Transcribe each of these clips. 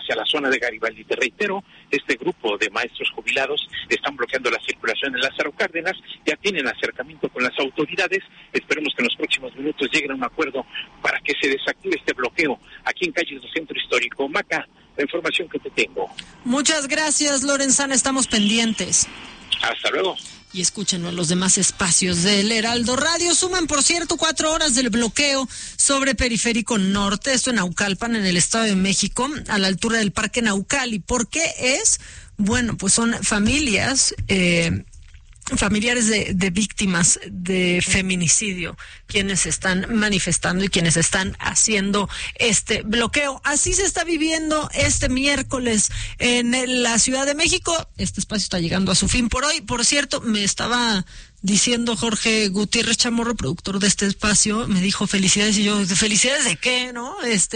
hacia la zona de Garibaldi. Te reitero, este grupo de maestros jubilados están bloqueando la circulación en Lázaro Cárdenas, ya tienen acercamiento con las autoridades, esperemos que en los próximos minutos lleguen a un acuerdo para que se desactive este bloqueo aquí en calles del Centro Histórico. Maca, la información que te tengo. Muchas gracias, Lorenzana, estamos pendientes. Hasta luego. Y escúchenlo, los demás espacios del Heraldo Radio. Suman, por cierto, 4 horas del bloqueo sobre Periférico Norte, esto en Naucalpan, en el Estado de México, a la altura del Parque Naucali. ¿Por qué es? Bueno, pues son familiares de víctimas de feminicidio quienes están manifestando y quienes están haciendo este bloqueo. Así se está viviendo este miércoles en la Ciudad de México. Este espacio está llegando a su fin por hoy. Por cierto, me estaba diciendo Jorge Gutiérrez Chamorro, productor de este espacio, me dijo felicidades, y yo, ¿felicidades de qué, no?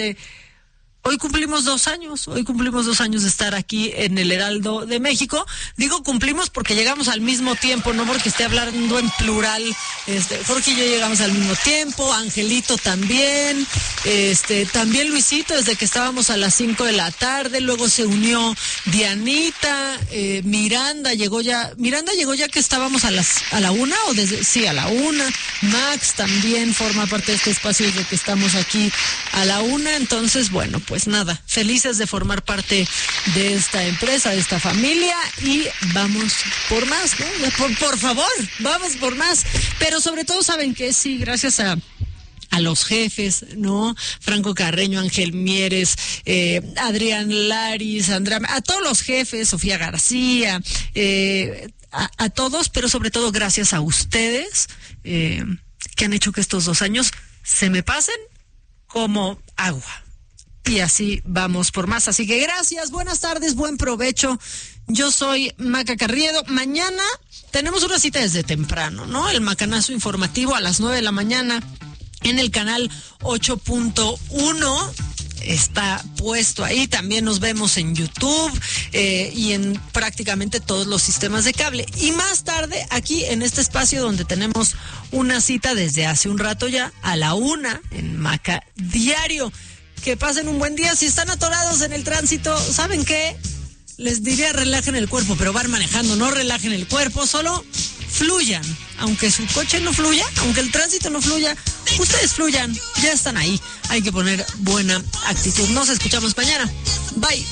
Hoy cumplimos 2 años de estar aquí en el Heraldo de México. Digo cumplimos porque llegamos al mismo tiempo, no porque esté hablando en plural. Jorge y yo llegamos al mismo tiempo, Angelito también, también Luisito desde que estábamos a las 5 de la tarde, luego se unió Dianita, Miranda llegó ya que estábamos a la 1 o a la 1. Max también forma parte de este espacio desde que estamos aquí a la 1, entonces bueno, pues nada, felices de formar parte de esta empresa, de esta familia, y vamos por más, ¿no? Por favor, vamos por más. Pero sobre todo, ¿saben qué? Sí, gracias a los jefes, ¿no? Franco Carreño, Ángel Mieres, Adrián Laris, Andrea, a todos los jefes, Sofía García, a todos, pero sobre todo gracias a ustedes, que han hecho que estos 2 años se me pasen como agua. Y así vamos por más. Así que gracias, buenas tardes, buen provecho. Yo soy Maca Carriedo. Mañana tenemos una cita desde temprano, ¿no? El macanazo informativo a las 9 de la mañana en el canal 8.1. Está puesto ahí. También nos vemos en YouTube y en prácticamente todos los sistemas de cable. Y más tarde, aquí en este espacio donde tenemos una cita desde hace un rato ya, a la 1 en Maca Diario. Que pasen un buen día. Si están atorados en el tránsito, ¿saben qué? Les diría relajen el cuerpo, pero van manejando, no relajen el cuerpo, solo fluyan. Aunque su coche no fluya, aunque el tránsito no fluya, ustedes fluyan, ya están ahí. Hay que poner buena actitud. Nos escuchamos mañana. Bye.